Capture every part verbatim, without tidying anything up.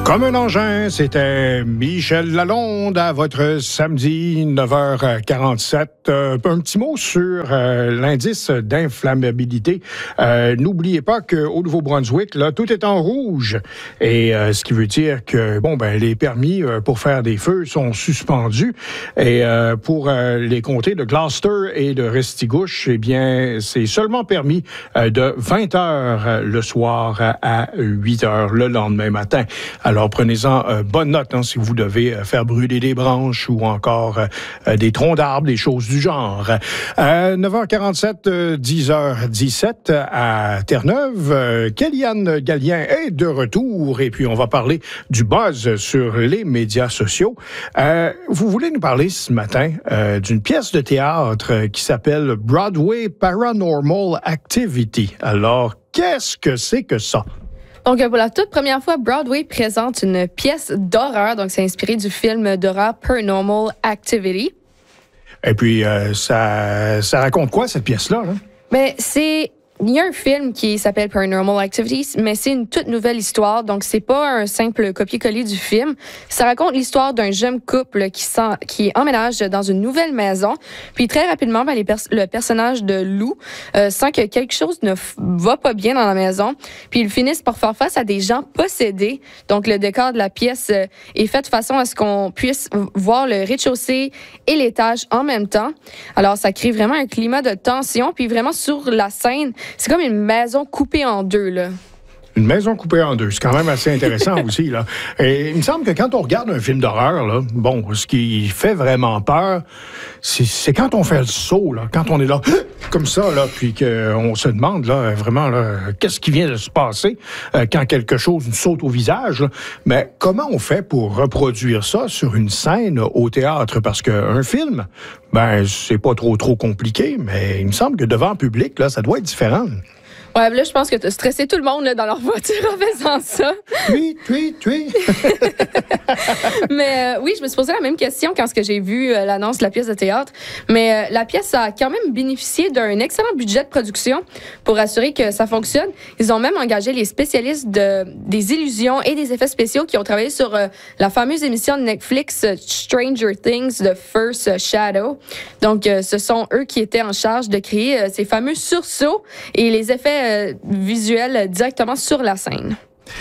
Comme un engin, c'était Michel Lalonde à votre samedi, neuf heures quarante-sept. Euh, un petit mot sur euh, l'indice d'inflammabilité. Euh, n'oubliez pas qu'au Nouveau-Brunswick, là, tout est en rouge. Et euh, ce qui veut dire que, bon, ben, les permis euh, pour faire des feux sont suspendus. Et euh, pour euh, les comtés de Gloucester et de Restigouche, eh bien, c'est seulement permis euh, de vingt heures le soir à huit heures le lendemain matin. Alors, prenez-en euh, bonne note hein, si vous devez euh, faire brûler des branches ou encore euh, des troncs d'arbres, des choses du genre. Euh, neuf heures quarante-sept, euh, dix heures dix-sept à Terre-Neuve. Euh, Kéliane Gallien est de retour et puis on va parler du buzz sur les médias sociaux. Euh, vous voulez nous parler ce matin euh, d'une pièce de théâtre qui s'appelle Broadway Paranormal Activity. Alors, qu'est-ce que c'est que ça? Donc, pour la toute première fois, Broadway présente une pièce d'horreur. Donc, c'est inspiré du film d'horreur Paranormal Activity. Et puis, euh, ça, ça raconte quoi, cette pièce-là? Hein? Mais c'est... Il y a un film qui s'appelle Paranormal Activities, mais c'est une toute nouvelle histoire. Donc, c'est pas un simple copier-coller du film. Ça raconte l'histoire d'un jeune couple qui, sent, qui emménage dans une nouvelle maison. Puis, très rapidement, ben, les pers- le personnage de Lou euh, sent que quelque chose ne f- va pas bien dans la maison. Puis, ils finissent par faire face à des gens possédés. Donc, le décor de la pièce euh, est fait de façon à ce qu'on puisse voir le rez-de-chaussée et l'étage en même temps. Alors, ça crée vraiment un climat de tension. Puis, vraiment, sur la scène, c'est comme une maison coupée en deux, là. Une maison coupée en deux, c'est quand même assez intéressant aussi, là. Et il me semble que quand on regarde un film d'horreur, là, bon, ce qui fait vraiment peur, c'est, c'est quand on fait le saut, là, quand on est là, comme ça, là, puis qu'on se demande, là, vraiment, là, qu'est-ce qui vient de se passer euh, quand quelque chose nous saute au visage, là. Mais comment on fait pour reproduire ça sur une scène au théâtre? Parce qu'un film, ben, c'est pas trop, trop compliqué, mais il me semble que devant le public, là, ça doit être différent. Ouais, là, je pense que tu as stressé tout le monde là, dans leur voiture en faisant ça. Oui, oui, oui. Mais euh, oui, je me suis posé la même question quand j'ai vu euh, l'annonce de la pièce de théâtre. Mais euh, la pièce a quand même bénéficié d'un excellent budget de production pour assurer que ça fonctionne. Ils ont même engagé les spécialistes de, des illusions et des effets spéciaux qui ont travaillé sur euh, la fameuse émission de Netflix euh, Stranger Things, The First Shadow. Donc, euh, ce sont eux qui étaient en charge de créer euh, ces fameux sursauts et les effets Euh, visuel directement sur la scène.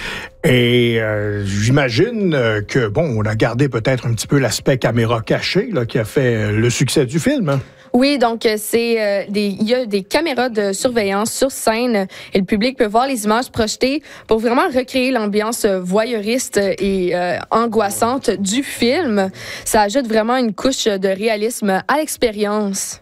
Et euh, j'imagine euh, que, bon, on a gardé peut-être un petit peu l'aspect caméra cachée là, qui a fait euh, le succès du film. Hein? Oui, donc c'est euh, des il y a des caméras de surveillance sur scène et le public peut voir les images projetées pour vraiment recréer l'ambiance voyeuriste et euh, angoissante du film. Ça ajoute vraiment une couche de réalisme à l'expérience.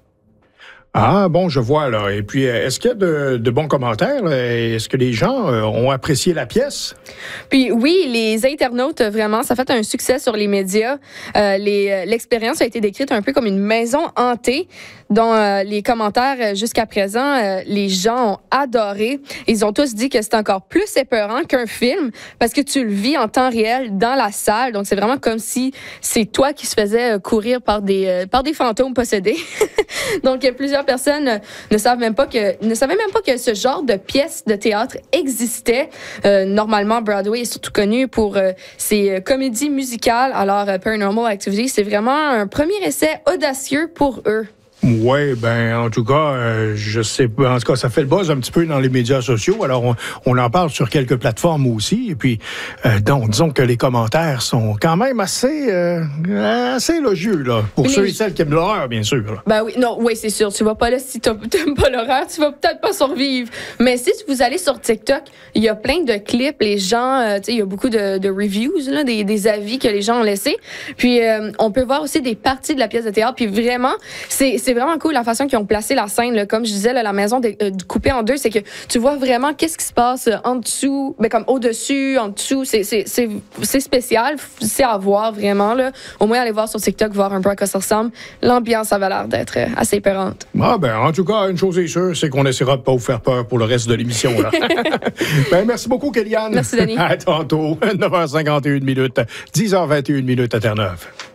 Ah, bon, je vois, là. Et puis, est-ce qu'il y a de, de bons commentaires? Est-ce que les gens euh, ont apprécié la pièce? Puis oui, les internautes, vraiment, ça a fait un succès sur les médias. Euh, les, l'expérience a été décrite un peu comme une maison hantée, dont euh, les commentaires jusqu'à présent, euh, les gens ont adoré. Ils ont tous dit que c'est encore plus épeurant qu'un film parce que tu le vis en temps réel dans la salle. Donc, c'est vraiment comme si c'est toi qui se faisais courir par des, euh, par des fantômes possédés. Donc, plusieurs personnes ne savent même pas que ne savaient même pas que ce genre de pièce de théâtre existait. Euh, normalement, Broadway est surtout connu pour euh, ses comédies musicales. Alors, euh, Paranormal Activity, c'est vraiment un premier essai audacieux pour eux. Oui, ben en tout cas, euh, je sais pas. En tout cas, ça fait le buzz un petit peu dans les médias sociaux. Alors, on, on en parle sur quelques plateformes aussi. Et puis, euh, donc, disons que les commentaires sont quand même assez, euh, assez élogieux, là, pour Mais ceux les... et celles qui aiment l'horreur, bien sûr. Là. Ben oui, non, oui, c'est sûr. Tu vas pas là si t'aimes pas l'horreur, tu vas peut-être pas survivre. Mais si vous allez sur TikTok, il y a plein de clips. Les gens, euh, tu sais, il y a beaucoup de, de reviews, là, des, des avis que les gens ont laissés. Puis, euh, on peut voir aussi des parties de la pièce de théâtre. Puis vraiment, c'est, c'est vraiment cool la façon qu'ils ont placé la scène. Là. Comme je disais, là, la maison de, euh, coupée en deux, c'est que tu vois vraiment qu'est-ce qui se passe en dessous, ben, comme au-dessus, en dessous. C'est, c'est, c'est, c'est spécial. C'est à voir vraiment. Là. Au moins, aller voir sur TikTok, voir un peu à quoi ça ressemble. L'ambiance avait l'air d'être assez épeurante. Ah ben, en tout cas, une chose est sûre, c'est qu'on essaiera de pas vous faire peur pour le reste de l'émission. Là. Ben, merci beaucoup, Kéliane. Merci, Denis. À tantôt. neuf heures cinquante et une minutes, dix heures vingt et une minutes à Terre-Neuve.